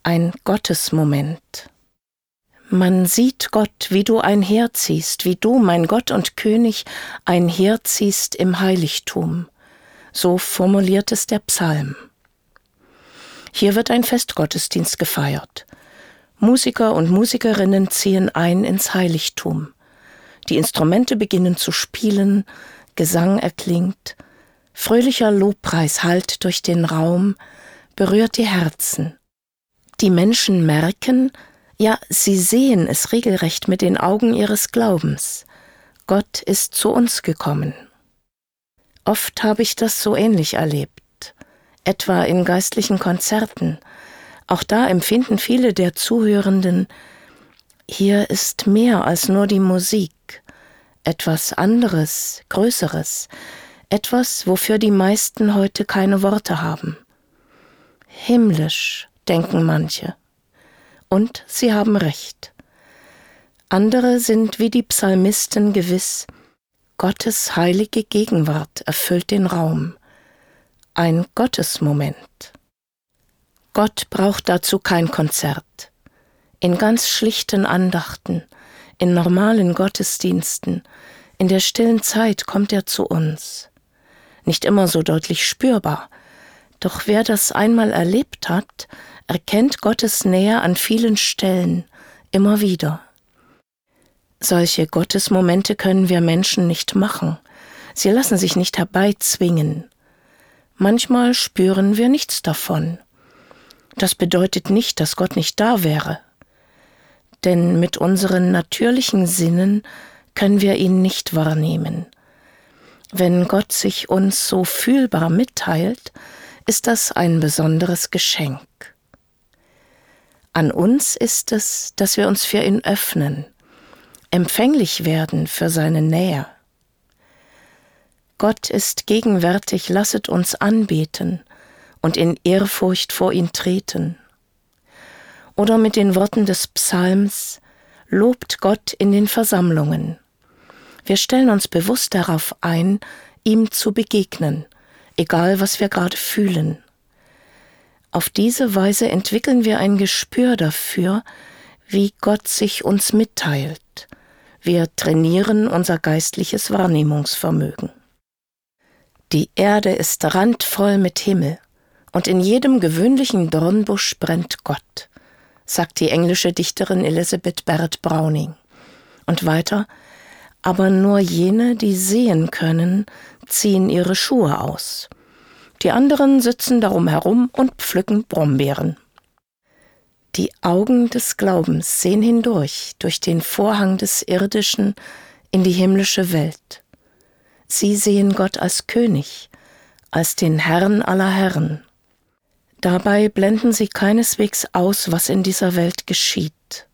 Ein Gottesmoment. Man sieht Gott, wie du einherziehst, wie du, mein Gott und König, einherziehst im Heiligtum. So formuliert es der Psalm. Hier wird ein Festgottesdienst gefeiert. Musiker und Musikerinnen ziehen ein ins Heiligtum. Die Instrumente beginnen zu spielen, Gesang erklingt, fröhlicher Lobpreis hallt durch den Raum, berührt die Herzen. Die Menschen merken, ja, sie sehen es regelrecht mit den Augen ihres Glaubens. Gott ist zu uns gekommen. Oft habe ich das so ähnlich erlebt, etwa in geistlichen Konzerten. Auch da empfinden viele der Zuhörenden, hier ist mehr als nur die Musik, etwas anderes, Größeres, etwas, wofür die meisten heute keine Worte haben. Himmlisch, denken manche. Und sie haben recht. Andere sind wie die Psalmisten gewiss, Gottes heilige Gegenwart erfüllt den Raum. Ein Gottesmoment. Gott braucht dazu kein Konzert. In ganz schlichten Andachten, in normalen Gottesdiensten, in der stillen Zeit kommt er zu uns. Nicht immer so deutlich spürbar, doch wer das einmal erlebt hat, erkennt Gottes Nähe an vielen Stellen, immer wieder. Solche Gottesmomente können wir Menschen nicht machen. Sie lassen sich nicht herbeizwingen. Manchmal spüren wir nichts davon. Das bedeutet nicht, dass Gott nicht da wäre. Denn mit unseren natürlichen Sinnen können wir ihn nicht wahrnehmen. Wenn Gott sich uns so fühlbar mitteilt, ist das ein besonderes Geschenk. An uns ist es, dass wir uns für ihn öffnen, empfänglich werden für seine Nähe. Gott ist gegenwärtig, lasset uns anbeten und in Ehrfurcht vor ihn treten. Oder mit den Worten des Psalms, lobt Gott in den Versammlungen. Wir stellen uns bewusst darauf ein, ihm zu begegnen, egal was wir gerade fühlen. Auf diese Weise entwickeln wir ein Gespür dafür, wie Gott sich uns mitteilt. Wir trainieren unser geistliches Wahrnehmungsvermögen. Die Erde ist randvoll mit Himmel und in jedem gewöhnlichen Dornbusch brennt Gott, sagt die englische Dichterin Elizabeth Barrett Browning. Und weiter, aber nur jene, die sehen können, ziehen ihre Schuhe aus. Die anderen sitzen darum herum und pflücken Brombeeren. Die Augen des Glaubens sehen hindurch, durch den Vorhang des Irdischen in die himmlische Welt. Sie sehen Gott als König, als den Herrn aller Herren. Dabei blenden sie keineswegs aus, was in dieser Welt geschieht.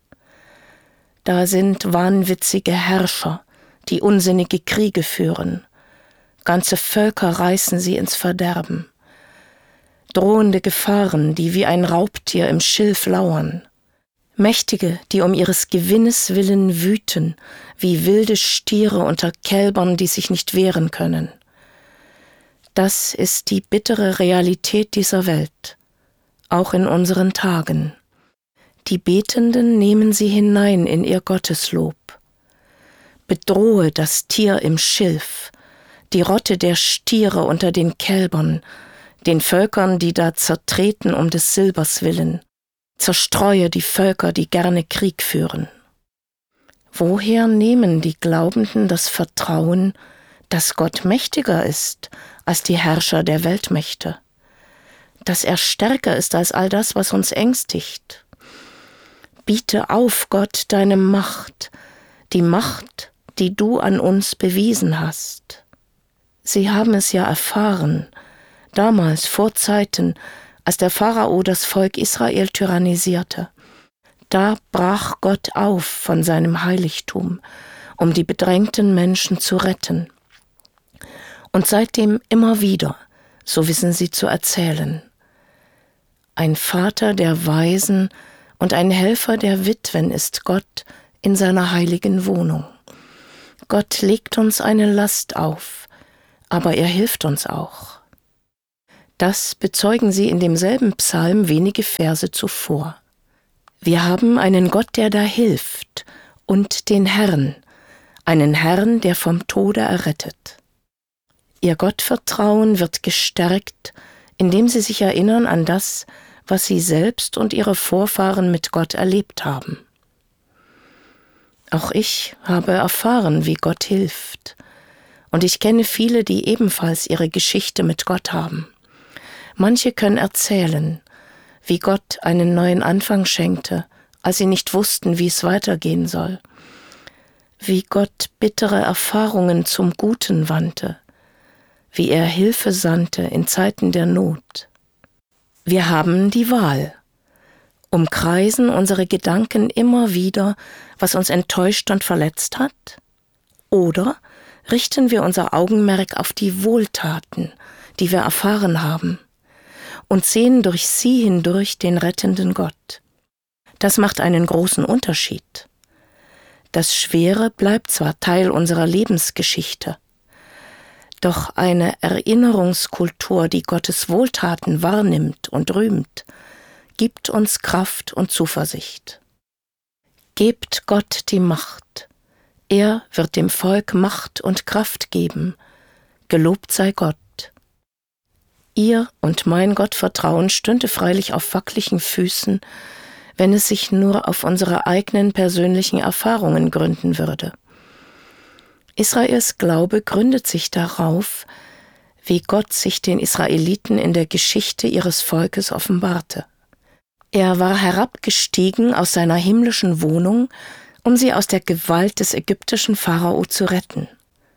Da sind wahnwitzige Herrscher, die unsinnige Kriege führen. Ganze Völker reißen sie ins Verderben. Drohende Gefahren, die wie ein Raubtier im Schilf lauern. Mächtige, die um ihres Gewinnes willen wüten, wie wilde Stiere unter Kälbern, die sich nicht wehren können. Das ist die bittere Realität dieser Welt, auch in unseren Tagen. Die Betenden nehmen sie hinein in ihr Gotteslob. Bedrohe das Tier im Schilf, die Rotte der Stiere unter den Kälbern, den Völkern, die da zertreten um des Silbers willen. Zerstreue die Völker, die gerne Krieg führen. Woher nehmen die Glaubenden das Vertrauen, dass Gott mächtiger ist als die Herrscher der Weltmächte? Dass er stärker ist als all das, was uns ängstigt? Biete auf, Gott, deine Macht, die Macht, die du an uns bewiesen hast. Sie haben es ja erfahren, damals vor Zeiten, als der Pharao das Volk Israel tyrannisierte. Da brach Gott auf von seinem Heiligtum, um die bedrängten Menschen zu retten. Und seitdem immer wieder, so wissen sie zu erzählen. Ein Vater der Waisen und ein Helfer der Witwen ist Gott in seiner heiligen Wohnung. Gott legt uns eine Last auf, aber er hilft uns auch. Das bezeugen sie in demselben Psalm wenige Verse zuvor. Wir haben einen Gott, der da hilft, und den Herrn, einen Herrn, der vom Tode errettet. Ihr Gottvertrauen wird gestärkt, indem sie sich erinnern an das, was sie selbst und ihre Vorfahren mit Gott erlebt haben. Auch ich habe erfahren, wie Gott hilft, und ich kenne viele, die ebenfalls ihre Geschichte mit Gott haben. Manche können erzählen, wie Gott einen neuen Anfang schenkte, als sie nicht wussten, wie es weitergehen soll, wie Gott bittere Erfahrungen zum Guten wandte, wie er Hilfe sandte in Zeiten der Not. Wir haben die Wahl. Umkreisen unsere Gedanken immer wieder, was uns enttäuscht und verletzt hat? Oder richten wir unser Augenmerk auf die Wohltaten, die wir erfahren haben, und sehen durch sie hindurch den rettenden Gott? Das macht einen großen Unterschied. Das Schwere bleibt zwar Teil unserer Lebensgeschichte, doch eine Erinnerungskultur, die Gottes Wohltaten wahrnimmt und rühmt, gibt uns Kraft und Zuversicht. Gebt Gott die Macht. Er wird dem Volk Macht und Kraft geben. Gelobt sei Gott. Ihr und mein Gottvertrauen stünde freilich auf wackeligen Füßen, wenn es sich nur auf unsere eigenen persönlichen Erfahrungen gründen würde. Israels Glaube gründet sich darauf, wie Gott sich den Israeliten in der Geschichte ihres Volkes offenbarte. Er war herabgestiegen aus seiner himmlischen Wohnung, um sie aus der Gewalt des ägyptischen Pharao zu retten.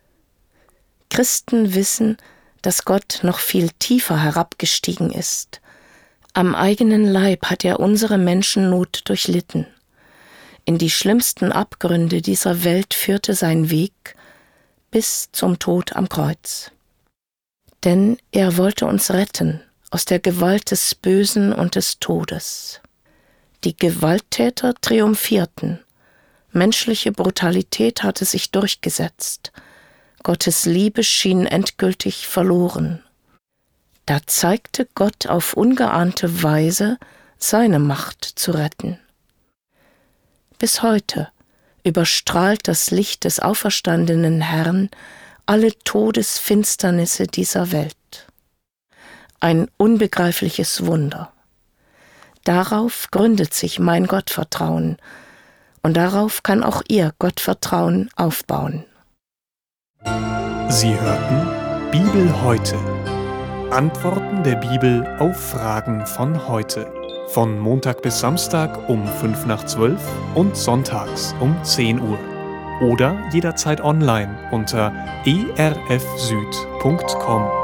Christen wissen, dass Gott noch viel tiefer herabgestiegen ist. Am eigenen Leib hat er unsere Menschennot durchlitten. In die schlimmsten Abgründe dieser Welt führte sein Weg bis zum Tod am Kreuz. Denn er wollte uns retten aus der Gewalt des Bösen und des Todes. Die Gewalttäter triumphierten. Menschliche Brutalität hatte sich durchgesetzt. Gottes Liebe schien endgültig verloren. Da zeigte Gott auf ungeahnte Weise seine Macht zu retten. Bis heute überstrahlt das Licht des auferstandenen Herrn alle Todesfinsternisse dieser Welt. Ein unbegreifliches Wunder. Darauf gründet sich mein Gottvertrauen, und darauf kann auch Ihr Gottvertrauen aufbauen. Sie hörten Bibel heute. Antworten der Bibel auf Fragen von heute. Von Montag bis Samstag um 11:55 und sonntags um 10 Uhr. Oder jederzeit online unter erfsüd.com.